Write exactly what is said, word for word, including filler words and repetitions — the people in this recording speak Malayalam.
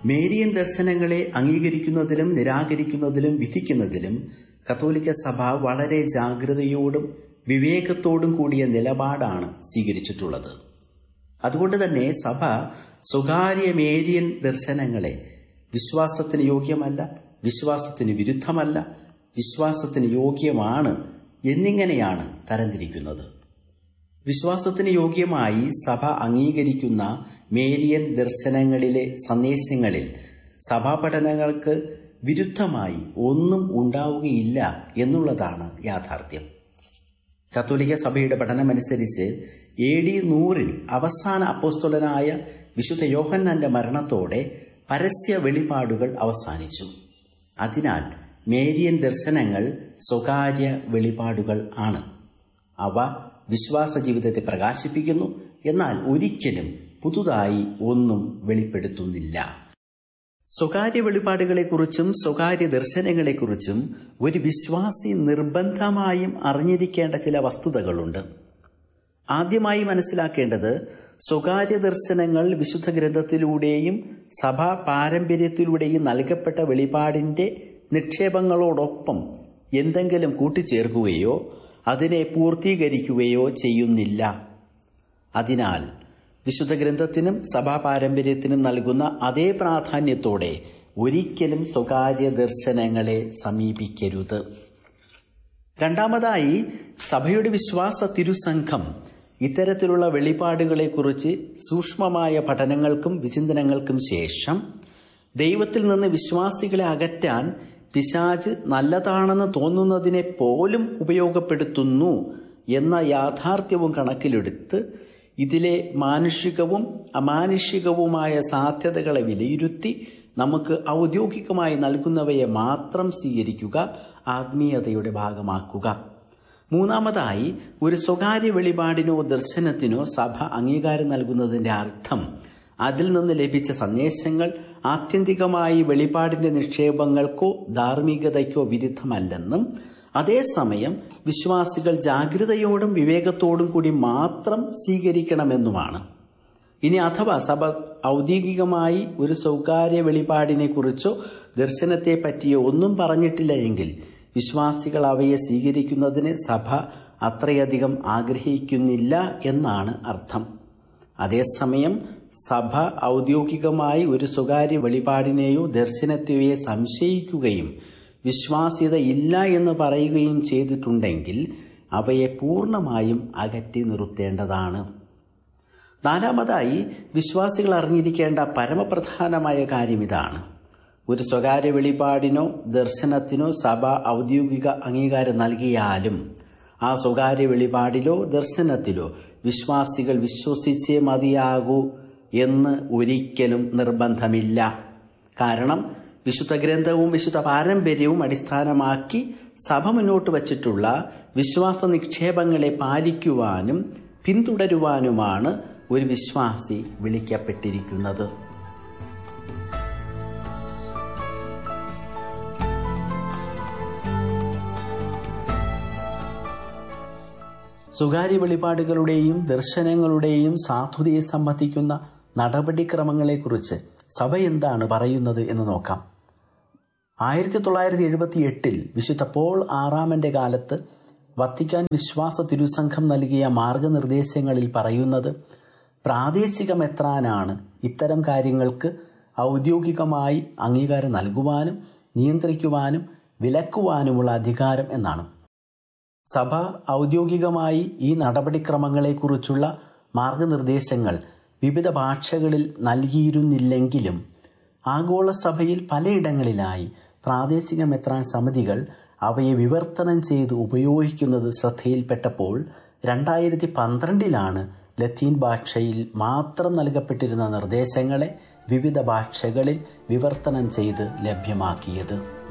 മേരിയൻ ദർശനങ്ങളെ അംഗീകരിക്കുന്നതിലും നിരാകരിക്കുന്നതിലും വിധിക്കുന്നതിലും കത്തോലിക്ക സഭ വളരെ ജാഗ്രതയോടും വിവേകത്തോടും കൂടിയ നിലപാടാണ് സ്വീകരിച്ചിട്ടുള്ളത്. അതുകൊണ്ട് തന്നെ സഭ സ്വകാര്യ മേരിയൻ ദർശനങ്ങളെ വിശ്വാസത്തിന് യോഗ്യമല്ല, വിശ്വാസത്തിന് വിരുദ്ധമല്ല, വിശ്വാസത്തിന് യോഗ്യമാണ് എന്നിങ്ങനെയാണ് തരംതിരിക്കുന്നത്. വിശ്വാസത്തിന് യോഗ്യമായി സഭ അംഗീകരിക്കുന്ന മേരിയൻ ദർശനങ്ങളിലെ സന്ദേശങ്ങളിൽ സഭാപഠനങ്ങൾക്ക് വിരുദ്ധമായി ഒന്നും ഉണ്ടാവുകയില്ല എന്നുള്ളതാണ് യാഥാർത്ഥ്യം. കത്തോലിക്ക സഭയുടെ പഠനമനുസരിച്ച് എ ഡി നൂറിൽ അവസാന അപ്പോസ്തലനായ വിശുദ്ധ യോഹന്നാന്റെ മരണത്തോടെ പരസ്യ വെളിപാടുകൾ അവസാനിച്ചു. അതിനാൽ മേരിയൻ ദർശനങ്ങൾ സ്വകാര്യ വെളിപാടുകൾ ആണ്. അവ വിശ്വാസ ജീവിതത്തെ പ്രകാശിപ്പിക്കുന്നു, എന്നാൽ ഒരിക്കലും പുതുതായി ഒന്നും വെളിപ്പെടുത്തുന്നില്ല. സ്വകാര്യ വെളിപാടുകളെക്കുറിച്ചും സ്വകാര്യ ദർശനങ്ങളെക്കുറിച്ചും ഒരു വിശ്വാസി നിർബന്ധമായും അറിഞ്ഞിരിക്കേണ്ട ചില വസ്തുതകളുണ്ട്. ആദ്യമായി മനസ്സിലാക്കേണ്ടത് സ്വകാര്യ ദർശനങ്ങൾ വിശുദ്ധ ഗ്രന്ഥത്തിലൂടെയും സഭാ പാരമ്പര്യത്തിലൂടെയും നൽകപ്പെട്ട വെളിപാടിന്റെ നിക്ഷേപങ്ങളോടൊപ്പം എന്തെങ്കിലും കൂട്ടിച്ചേർക്കുകയോ അതിനെ പൂർത്തീകരിക്കുകയോ ചെയ്യുന്നില്ല. അതിനാൽ വിശുദ്ധ ഗ്രന്ഥത്തിനും സഭാ പാരമ്പര്യത്തിനും നൽകുന്ന അതേ പ്രാധാന്യത്തോടെ ഒരിക്കലും സ്വകാര്യ ദർശനങ്ങളെ സമീപിക്കരുത്. രണ്ടാമതായി, സഭയുടെ വിശ്വാസ തിരുസംഘം ഇത്തരത്തിലുള്ള വെളിപാടുകളെക്കുറിച്ച് സൂക്ഷ്മമായ പഠനങ്ങൾക്കും വിചിന്തനങ്ങൾക്കും ശേഷം ദൈവത്തിൽ നിന്ന് വിശ്വാസികളെ അകറ്റാൻ പിശാച് നല്ലതാണെന്ന് തോന്നുന്നതിനെ പോലും ഉപയോഗപ്പെടുത്തുന്നു എന്ന യാഥാർത്ഥ്യവും കണക്കിലെടുത്ത് ഇതിലെ മാനുഷികവും അമാനുഷികവുമായ സാധ്യതകളെ വിലയിരുത്തി നമുക്ക് ഔദ്യോഗികമായി നൽകുന്നവയെ മാത്രം സ്വീകരിക്കുക, ആത്മീയതയുടെ ഭാഗമാക്കുക. മൂന്നാമതായി, ഒരു സ്വകാര്യ വെളിപാടിനോ ദർശനത്തിനോ സഭ അംഗീകാരം നൽകുന്നതിന്റെ അർത്ഥം അതിൽ നിന്ന് ലഭിച്ച സന്ദേശങ്ങൾ ആത്യന്തികമായി വെളിപാടിന്റെ നിക്ഷേപങ്ങൾക്കോ ധാർമ്മികതയ്ക്കോ വിരുദ്ധമല്ലെന്നും അതേസമയം വിശ്വാസികൾ ജാഗ്രതയോടും വിവേകത്തോടും കൂടി മാത്രം സ്വീകരിക്കണമെന്നുമാണ്. ഇനി അഥവാ സഭ ഔദ്യോഗികമായി ഒരു സ്വകാര്യ വെളിപാടിനെ കുറിച്ചോ ദർശനത്തെ പറ്റിയോ ഒന്നും പറഞ്ഞിട്ടില്ല എങ്കിൽ വിശ്വാസികൾ അവയെ സ്വീകരിക്കുന്നതിന് സഭ അത്രയധികം ആഗ്രഹിക്കുന്നില്ല എന്നാണ് അർത്ഥം. അതേസമയം സഭ ഔദ്യോഗികമായി ഒരു സ്വകാര്യ വെളിപാടിനെയോ ദർശനത്തെയോ സംശയിക്കുകയും വിശ്വാസ്യത ഇല്ല എന്ന് പറയുകയും ചെയ്തിട്ടുണ്ടെങ്കിൽ അവയെ പൂർണ്ണമായും അകറ്റി നിർത്തേണ്ടതാണ്. നാലാമതായി, വിശ്വാസികൾ അറിഞ്ഞിരിക്കേണ്ട പരമപ്രധാനമായ കാര്യം ഇതാണ്: ഒരു സ്വകാര്യ വെളിപാടിനോ ദർശനത്തിനോ സഭ ഔദ്യോഗിക അംഗീകാരം നൽകിയാലും ആ സ്വകാര്യ വെളിപാടിലോ ദർശനത്തിലോ വിശ്വാസികൾ വിശ്വസിച്ചേ മതിയാകൂ എന്ന് ഒരിക്കലും നിർബന്ധമില്ല. കാരണം വിശുദ്ധ ഗ്രന്ഥവും വിശുദ്ധ പാരമ്പര്യവും അടിസ്ഥാനമാക്കി സഭ മുന്നോട്ട് വച്ചിട്ടുള്ള വിശ്വാസ നിക്ഷേപങ്ങളെ പാലിക്കുവാനും പിന്തുടരുവാനുമാണ് ഒരു വിശ്വാസി വിളിക്കപ്പെട്ടിരിക്കുന്നത്. സ്വകാര്യ വെളിപാടുകളുടെയും ദർശനങ്ങളുടെയും സാധുതയെ സംബന്ധിക്കുന്ന നടപടിക്രമങ്ങളെക്കുറിച്ച് സഭ എന്താണ് പറയുന്നത് എന്ന് നോക്കാം. ആയിരത്തി തൊള്ളായിരത്തി എഴുപത്തി എട്ടിൽ വിശുദ്ധ പോൾ ആറാമന്റെ കാലത്ത് വത്തിക്കാൻ വിശ്വാസ തിരുസംഘം നൽകിയ മാർഗനിർദ്ദേശങ്ങളിൽ പറയുന്നത് പ്രാദേശിക മെത്രാനാണ് ഇത്തരം കാര്യങ്ങൾക്ക് ഔദ്യോഗികമായി അംഗീകാരം നൽകുവാനും നിയന്ത്രിക്കുവാനും വിലക്കുവാനുമുള്ള അധികാരം എന്നാണ്. സഭ ഔദ്യോഗികമായി ഈ നടപടിക്രമങ്ങളെക്കുറിച്ചുള്ള മാർഗനിർദ്ദേശങ്ങൾ വിവിധ ഭാഷകളിൽ നൽകിയിരുന്നില്ലെങ്കിലും ആഗോള സഭയിൽ പലയിടങ്ങളിലായി പ്രാദേശിക മെത്രാൻ സമിതികൾ അവയെ വിവർത്തനം ചെയ്ത് ഉപയോഗിക്കുന്നത് ശ്രദ്ധയിൽപ്പെട്ടപ്പോൾ രണ്ടായിരത്തി പന്ത്രണ്ടിലാണ് ലത്തീൻ ഭാഷയിൽ മാത്രം നൽകപ്പെട്ടിരുന്ന നിർദ്ദേശങ്ങളെ വിവിധ ഭാഷകളിൽ വിവർത്തനം ചെയ്ത് ലഭ്യമാക്കിയത്.